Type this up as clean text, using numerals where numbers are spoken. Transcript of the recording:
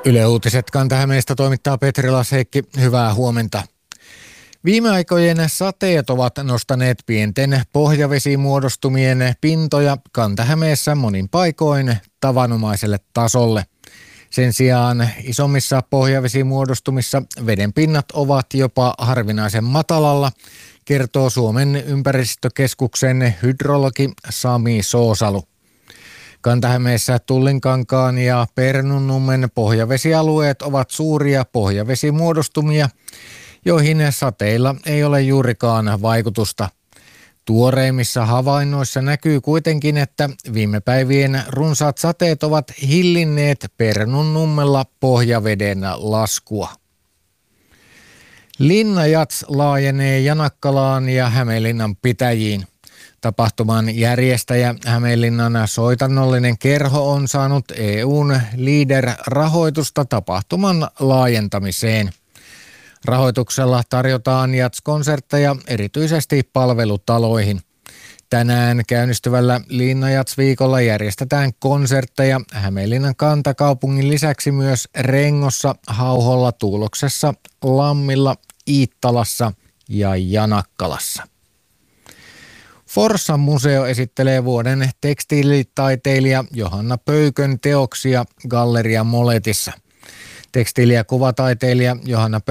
Yle Uutiset Kanta-Hämeestä toimittaa Petri Lasheikki. Hyvää huomenta. Viime aikojen sateet ovat nostaneet pienten pohjavesimuodostumien pintoja Kanta-Hämeessä monin paikoin tavanomaiselle tasolle. Sen sijaan isommissa pohjavesimuodostumissa vedenpinnat ovat jopa harvinaisen matalalla, kertoo Suomen ympäristökeskuksen hydrologi Sami Soosalu. Kanta-Hämeessä Tullinkankaan ja Pernunnummen pohjavesialueet ovat suuria pohjavesimuodostumia, joihin sateilla ei ole juurikaan vaikutusta. Tuoreimmissa havainnoissa näkyy kuitenkin, että viime päivien runsaat sateet ovat hillinneet Pernunnummella pohjaveden laskua. Linnajats laajenee Janakkalaan ja Hämeenlinnan pitäjiin. Tapahtuman järjestäjä Hämeenlinnan soitannollinen kerho on saanut EU:n LEADER-rahoitusta tapahtuman laajentamiseen. Rahoituksella tarjotaan jats-konsertteja erityisesti palvelutaloihin. Tänään käynnistyvällä Linnajats-viikolla järjestetään konsertteja Hämeenlinnan kantakaupungin lisäksi myös Rengossa, Hauholla, Tuuloksessa, Lammilla, Iittalassa ja Janakkalassa. Forssan museo esittelee vuoden tekstiilitaiteilija Johanna Pöykön teoksia Galleria Moletissa. Tekstiili- ja kuvataiteilija Johanna